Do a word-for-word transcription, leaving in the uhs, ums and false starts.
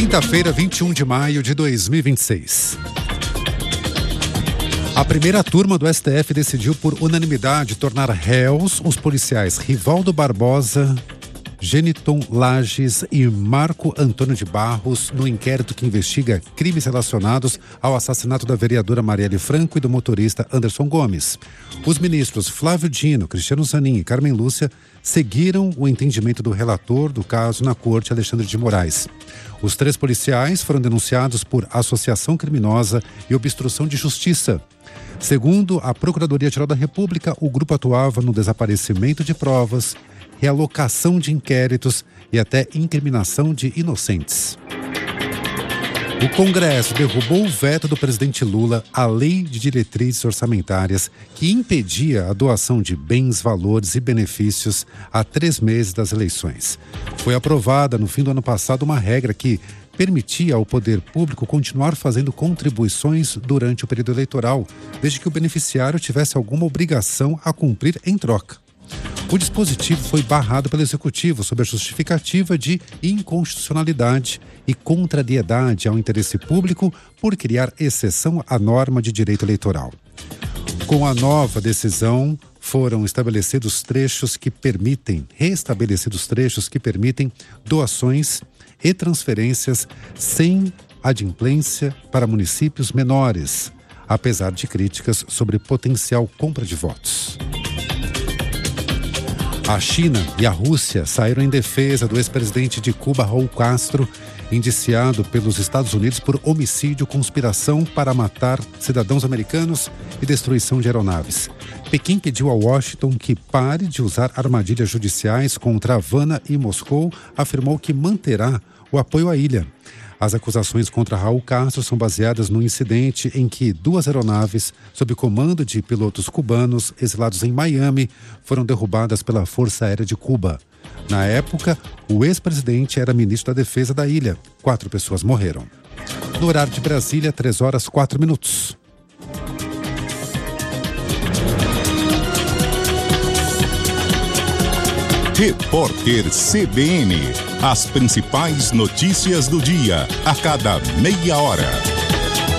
Quinta-feira, vinte e um de maio de dois mil e vinte e seis. A primeira turma do S T F decidiu por unanimidade tornar réus os policiais Rivaldo Barbosa, Geniton Lages e Marco Antônio de Barros no inquérito que investiga crimes relacionados ao assassinato da vereadora Marielle Franco e do motorista Anderson Gomes. Os ministros Flávio Dino, Cristiano Zanin e Carmen Lúcia seguiram o entendimento do relator do caso na Corte, Alexandre de Moraes. Os três policiais foram denunciados por associação criminosa e obstrução de justiça. Segundo a Procuradoria-Geral da República, o grupo atuava no desaparecimento de provas, realocação de inquéritos e até incriminação de inocentes. O Congresso derrubou o veto do presidente Lula à Lei de Diretrizes Orçamentárias que impedia a doação de bens, valores e benefícios a três meses das eleições. Foi aprovada no fim do ano passado uma regra que permitia ao poder público continuar fazendo contribuições durante o período eleitoral, desde que o beneficiário tivesse alguma obrigação a cumprir em troca. O dispositivo foi barrado pelo Executivo sob a justificativa de inconstitucionalidade e contrariedade ao interesse público por criar exceção à norma de direito eleitoral. Com a nova decisão, foram estabelecidos trechos que permitem, restabelecidos trechos que permitem doações e transferências sem adimplência para municípios menores, apesar de críticas sobre potencial compra de votos. A China e a Rússia saíram em defesa do ex-presidente de Cuba, Raul Castro, indiciado pelos Estados Unidos por homicídio, conspiração para matar cidadãos americanos e destruição de aeronaves. Pequim pediu a Washington que pare de usar armadilhas judiciais contra Havana e Moscou, afirmou que manterá o apoio à ilha. As acusações contra Raul Castro são baseadas no incidente em que duas aeronaves, sob comando de pilotos cubanos exilados em Miami, foram derrubadas pela Força Aérea de Cuba. Na época, o ex-presidente era ministro da Defesa da ilha. Quatro pessoas morreram. No horário de Brasília, três horas, quatro minutos. Repórter C B N. As principais notícias do dia, a cada meia hora.